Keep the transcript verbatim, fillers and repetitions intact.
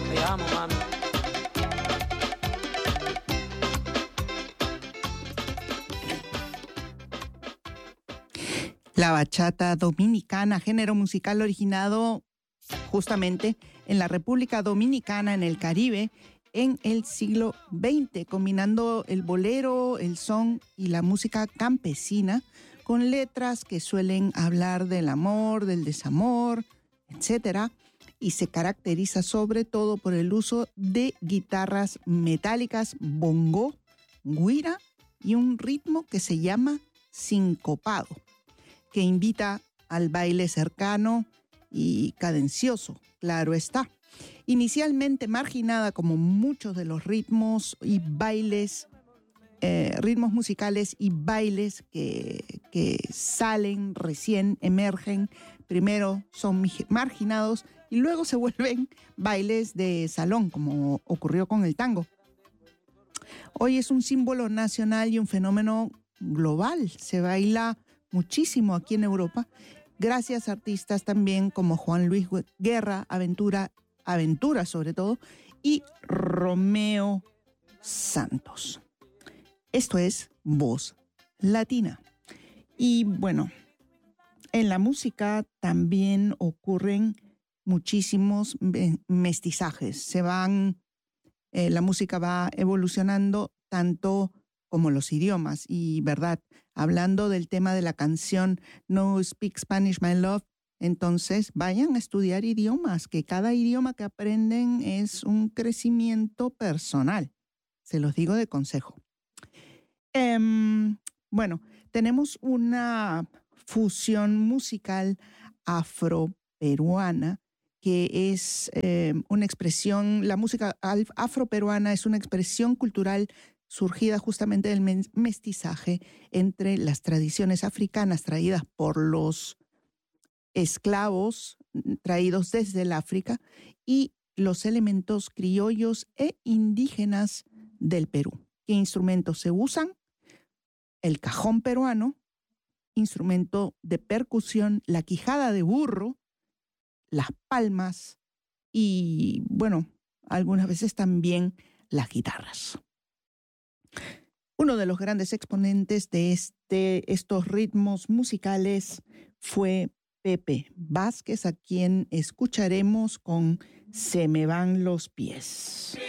Te amo, mami. La bachata dominicana, género musical originado justamente en la República Dominicana, en el Caribe, en el siglo veinte, combinando el bolero, el son y la música campesina con letras que suelen hablar del amor, del desamor, etcétera, y se caracteriza sobre todo por el uso de guitarras metálicas, bongo, güira y un ritmo que se llama sincopado, que invita al baile cercano y cadencioso, claro está. Inicialmente marginada como muchos de los ritmos y bailes, eh, ritmos musicales y bailes que, que salen, recién emergen, primero son marginados y luego se vuelven bailes de salón, como ocurrió con el tango. Hoy es un símbolo nacional y un fenómeno global. Se baila muchísimo aquí en Europa, gracias a artistas también como Juan Luis Guerra, Aventura, Aventura sobre todo, y Romeo Santos. Esto es Voz Latina. Y bueno, en la música también ocurren muchísimos mestizajes. Se van, eh, la música va evolucionando tanto como los idiomas. Y verdad, hablando del tema de la canción No Speak Spanish My Love, entonces vayan a estudiar idiomas, que cada idioma que aprenden es un crecimiento personal. Se los digo de consejo. Um, bueno, tenemos una fusión musical afroperuana que es eh, una expresión, la música afroperuana es una expresión cultural surgida justamente del mestizaje entre las tradiciones africanas traídas por los esclavos traídos desde el África y los elementos criollos e indígenas del Perú. ¿Qué instrumentos se usan? El cajón peruano, instrumento de percusión, la quijada de burro, las palmas y, bueno, algunas veces también las guitarras. Uno de los grandes exponentes de este, estos ritmos musicales fue Pepe Vázquez, a quien escucharemos con Se me van los pies.